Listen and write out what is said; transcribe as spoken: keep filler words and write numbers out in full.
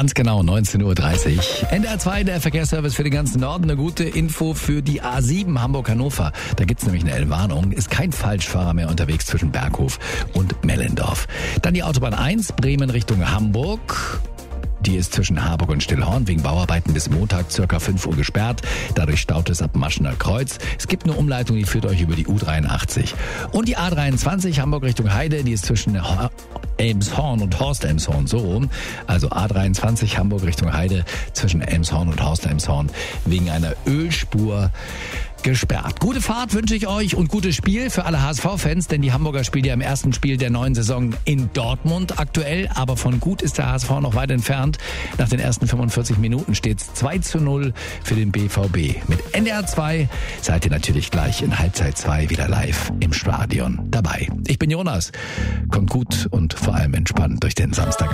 Ganz genau, neunzehn Uhr dreißig. N D R zwei, der Verkehrsservice für den ganzen Norden. Eine gute Info für die A sieben Hamburg-Hannover. Da gibt's nämlich eine L-Warnung. Ist kein Falschfahrer mehr unterwegs zwischen Berghof und Mellendorf. Dann die Autobahn eins, Bremen Richtung Hamburg. Die ist zwischen Harburg und Stillhorn wegen Bauarbeiten bis Montag circa fünf Uhr gesperrt. Dadurch staut es ab Maschener Kreuz. Es gibt eine Umleitung, die führt euch über die U dreiundachtzig. Und die A dreiundzwanzig Hamburg Richtung Heide, die ist zwischen Elmshorn und Horst Elmshorn, so rum. Also A dreiundzwanzig Hamburg Richtung Heide zwischen Elmshorn und Horst Elmshorn wegen einer Ölspur gesperrt. Gute Fahrt wünsche ich euch und gutes Spiel für alle H S V-Fans, denn die Hamburger spielen ja im ersten Spiel der neuen Saison in Dortmund aktuell, aber von gut ist der H S V noch weit entfernt. Nach den ersten fünfundvierzig Minuten steht es zwei zu null für den B V B. Mit N D R zwei seid ihr natürlich gleich in Halbzeit zwei wieder live im Stadion dabei. Ich bin Jonas. Kommt gut und vor allem entspannt durch den Samstag.